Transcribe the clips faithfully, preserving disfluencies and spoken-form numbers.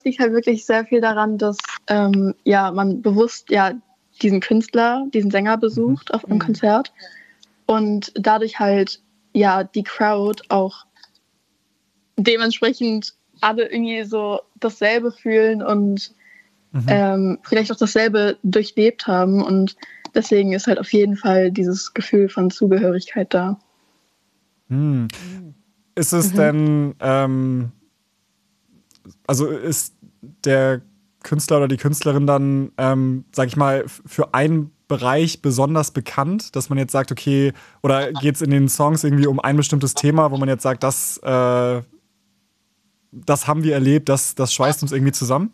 liegt halt wirklich sehr viel daran, dass ähm, ja, man bewusst ja diesen Künstler, diesen Sänger besucht auf einem Mhm. Konzert und dadurch halt ja die Crowd auch dementsprechend alle irgendwie so dasselbe fühlen und Mhm. ähm, vielleicht auch dasselbe durchlebt haben und deswegen ist halt auf jeden Fall dieses Gefühl von Zugehörigkeit da. Hm. Ist es Mhm. denn, ähm, also ist der Künstler oder die Künstlerin dann, ähm, sag ich mal, f- für einen Bereich besonders bekannt, dass man jetzt sagt, okay, oder geht es in den Songs irgendwie um ein bestimmtes Thema, wo man jetzt sagt, das, äh, das haben wir erlebt, das, das schweißt uns irgendwie zusammen?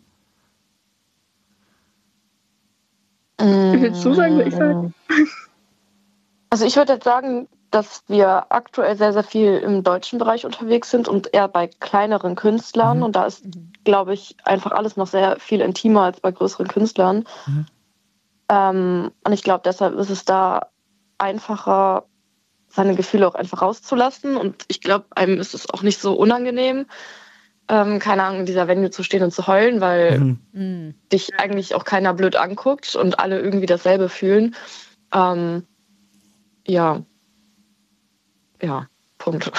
Willst du sagen, soll ich sagen? Also ich würde jetzt sagen, dass wir aktuell sehr, sehr viel im deutschen Bereich unterwegs sind und eher bei kleineren Künstlern. Mhm. Und da ist, glaube ich, einfach alles noch sehr viel intimer als bei größeren Künstlern. Mhm. Ähm, und ich glaube, deshalb ist es da einfacher, seine Gefühle auch einfach rauszulassen. Und ich glaube, einem ist es auch nicht so unangenehm, ähm, keine Ahnung, in dieser Venue zu stehen und zu heulen, weil Mhm. Mhm. dich eigentlich auch keiner blöd anguckt und alle irgendwie dasselbe fühlen. Ähm, ja. Ja, Punkt.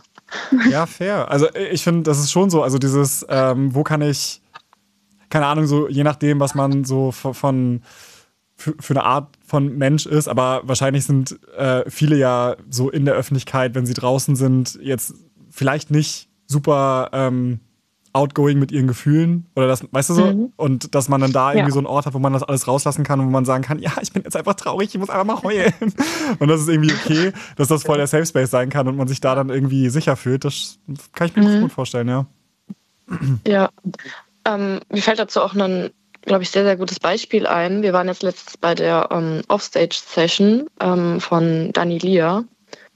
Ja, fair. Also ich finde, das ist schon so, also dieses, ähm, wo kann ich, keine Ahnung, so je nachdem, was man so von, von für, für eine Art von Mensch ist, aber wahrscheinlich sind äh, viele ja so in der Öffentlichkeit, wenn sie draußen sind, jetzt vielleicht nicht super ähm, outgoing mit ihren Gefühlen oder das, weißt du so? Mhm. Und dass man dann da irgendwie Ja. so einen Ort hat, wo man das alles rauslassen kann und wo man sagen kann, ja, ich bin jetzt einfach traurig, ich muss einfach mal heulen. Und das ist irgendwie okay, dass das voll der Safe Space sein kann und man sich da dann irgendwie sicher fühlt. Das kann ich mir Mhm. gut vorstellen, ja. Ja. Ähm, mir fällt dazu auch ein, glaube ich, sehr, sehr gutes Beispiel ein. Wir waren jetzt letztens bei der ähm, Offstage-Session ähm, von Dani Lia.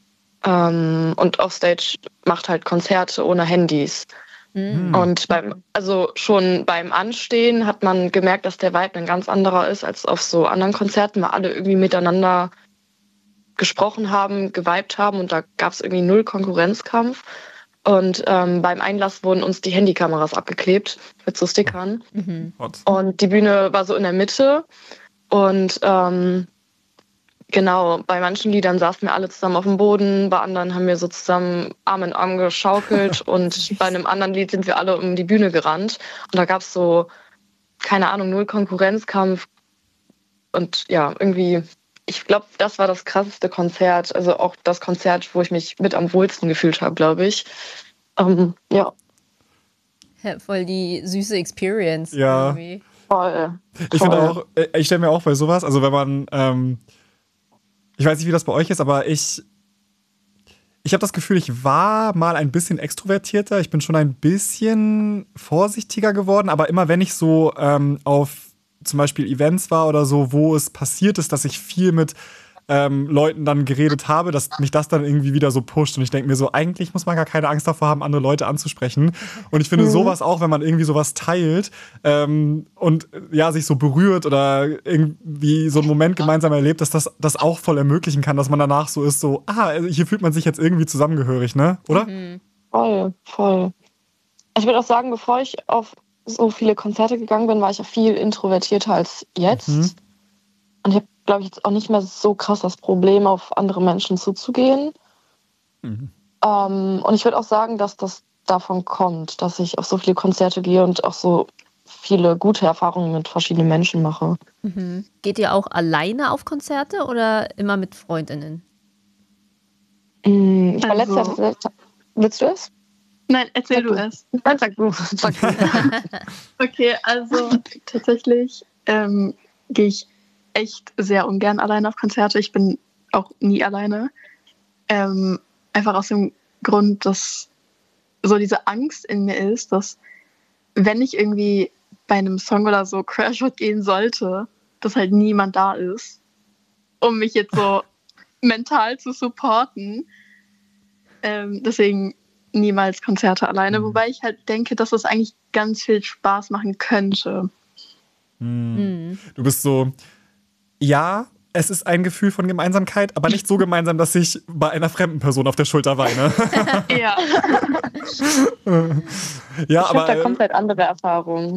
Ähm, und Offstage macht halt Konzerte ohne Handys. Mhm. Und beim, also schon beim Anstehen hat man gemerkt, dass der Vibe ein ganz anderer ist als auf so anderen Konzerten, weil alle irgendwie miteinander gesprochen haben, geweibt haben und da gab es irgendwie null Konkurrenzkampf. Und ähm, beim Einlass wurden uns die Handykameras abgeklebt mit so Stickern. Mhm. Hot. Und die Bühne war so in der Mitte. Und ähm, genau, bei manchen Liedern saßen wir alle zusammen auf dem Boden, bei anderen haben wir so zusammen Arm in Arm geschaukelt und bei einem anderen Lied sind wir alle um die Bühne gerannt. Und da gab es so, keine Ahnung, null Konkurrenzkampf. Und ja, irgendwie, ich glaube, das war das krasseste Konzert. Also auch das Konzert, wo ich mich mit am wohlsten gefühlt habe, glaube ich. Ähm, ja, Ja, voll die süße Experience Ja. irgendwie. voll. Ich finde voll. auch, äh, ich stelle mir auch bei sowas, also wenn man, ähm, ich weiß nicht, wie das bei euch ist, aber ich, ich habe das Gefühl, ich war mal ein bisschen extrovertierter. Ich bin schon ein bisschen vorsichtiger geworden, aber immer wenn ich so ähm, auf zum Beispiel Events war oder so, wo es passiert ist, dass ich viel mit ähm, Leuten dann geredet habe, dass mich das dann irgendwie wieder so pusht. Und ich denke mir so, eigentlich muss man gar keine Angst davor haben, andere Leute anzusprechen. Und ich finde Mhm. sowas auch, wenn man irgendwie sowas teilt ähm, und äh, ja, sich so berührt oder irgendwie so einen Moment gemeinsam erlebt, dass das das auch voll ermöglichen kann, dass man danach so ist, so, ah, also hier fühlt man sich jetzt irgendwie zusammengehörig, ne? Oder? Mhm. Voll, voll. Ich würde auch sagen, bevor ich auf so viele Konzerte gegangen bin, war ich auch viel introvertierter als jetzt. Mhm. Und ich habe, glaube ich, jetzt auch nicht mehr so krass das Problem, auf andere Menschen zuzugehen. Mhm. Ähm, und ich würde auch sagen, dass das davon kommt, dass ich auf so viele Konzerte gehe und auch so viele gute Erfahrungen mit verschiedenen Menschen mache. Mhm. Geht ihr auch alleine auf Konzerte oder immer mit FreundInnen? Mm, Ich war Also- letztes Jahr. Willst du es? Nein, erzähl Sag du du. es. Nein, sag du. Sag du. Okay, also tatsächlich ähm, gehe ich echt sehr ungern alleine auf Konzerte. Ich bin auch nie alleine. Ähm, einfach aus dem Grund, dass so diese Angst in mir ist, dass wenn ich irgendwie bei einem Song oder so Crashwood gehen sollte, dass halt niemand da ist, um mich jetzt so mental zu supporten. Ähm, deswegen niemals Konzerte alleine, Mhm. wobei ich halt denke, dass das eigentlich ganz viel Spaß machen könnte. Mhm. Mhm. Du bist so, ja, es ist ein Gefühl von Gemeinsamkeit, aber nicht so gemeinsam, dass ich bei einer fremden Person auf der Schulter weine. Ja. ja, ich aber habe da komplett andere Erfahrungen.